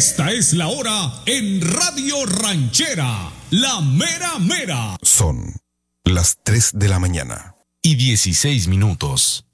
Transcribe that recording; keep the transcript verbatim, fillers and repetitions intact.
Esta es la hora en Radio Ranchera, la mera mera. Son las tres de la mañana y dieciséis minutos.